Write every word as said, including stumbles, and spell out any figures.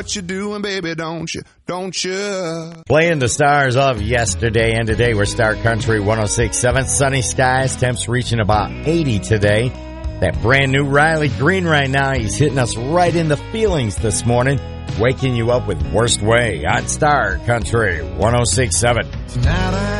what you're doing, baby, don't you? Don't you? Playing the stars of yesterday and today. We're Star Country one oh six point seven. Sunny skies, temps reaching about eighty today. That brand new Riley Green right now, he's hitting us right in the feelings this morning, waking you up with Worst Way on Star Country one oh six point seven. Tonight I